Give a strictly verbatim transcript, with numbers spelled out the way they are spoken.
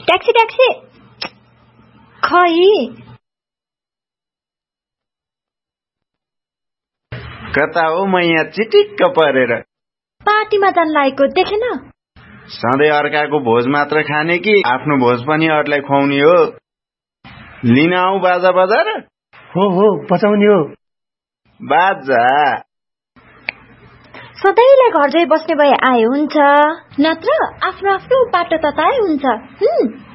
taxi taxi खै कता हो म यहाँ चिटिक्क परेर पार्टीमा जान लागेको देखेन सधैँ अर्काको भोज मात्र खाने कि आफ्नो भोज पनि अरूलाई खुवाउने हो लिन आऊ बाजा बजार हो हो बचाउने हो बाजा सधैँलाई घर जाइ बस्ने भए आए हुन्छ नत्र आफ्नो आफ्नो बाटो तताए हुन्छ